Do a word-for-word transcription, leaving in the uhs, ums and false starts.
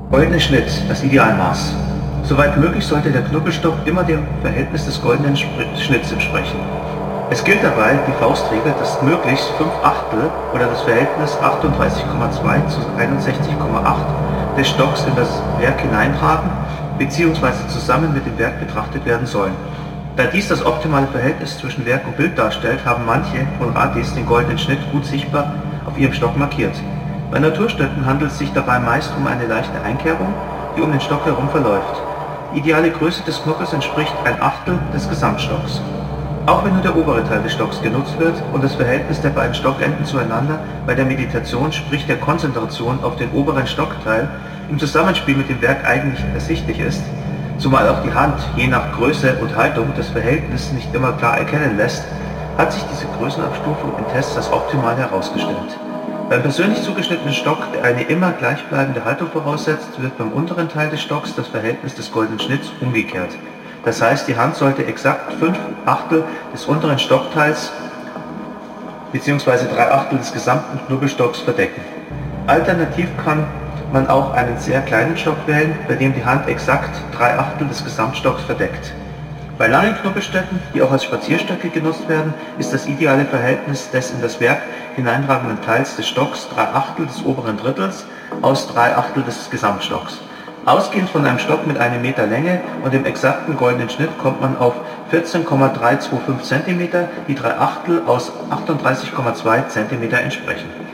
Goldene Schnitt, das Idealmaß. Soweit möglich sollte der Knubbelstock immer dem Verhältnis des goldenen Schnitts entsprechen. Es gilt dabei die Faustregel, dass möglichst fünf Achtel oder das Verhältnis achtunddreißig Komma zwei zu einundsechzig Komma acht des Stocks in das Werk hineintragen bzw. zusammen mit dem Werk betrachtet werden sollen. Da dies das optimale Verhältnis zwischen Werk und Bild darstellt, haben manche von Ratis den goldenen Schnitt gut sichtbar auf ihrem Stock markiert. Bei Naturstöcken handelt es sich dabei meist um eine leichte Einkerbung, die um den Stock herum verläuft. Die ideale Größe des Knubbels entspricht ein Achtel des Gesamtstocks. Auch wenn nur der obere Teil des Stocks genutzt wird und das Verhältnis der beiden Stockenden zueinander bei der Meditation, sprich der Konzentration auf den oberen Stockteil, im Zusammenspiel mit dem Werk eigentlich ersichtlich ist, zumal auch die Hand je nach Größe und Haltung das Verhältnis nicht immer klar erkennen lässt, hat sich diese Größenabstufung in Tests als optimal herausgestellt. Beim persönlich zugeschnittenen Stock, der eine immer gleichbleibende Haltung voraussetzt, wird beim unteren Teil des Stocks das Verhältnis des goldenen Schnitts umgekehrt. Das heißt, die Hand sollte exakt fünf Achtel des unteren Stockteils bzw. drei Achtel des gesamten Knubbelstocks verdecken. Alternativ kann man auch einen sehr kleinen Stock wählen, bei dem die Hand exakt drei Achtel des Gesamtstocks verdeckt. Bei langen Knubbelstöcken, die auch als Spazierstöcke genutzt werden, ist das ideale Verhältnis des in das Werk hineinragenden Teils des Stocks drei Achtel des oberen Drittels aus drei Achtel des Gesamtstocks. Ausgehend von einem Stock mit einem Meter Länge und dem exakten goldenen Schnitt kommt man auf vierzehn Komma dreihundertfünfundzwanzig Zentimeter, die drei Achtel aus achtunddreißig Komma zwei Zentimeter entsprechen.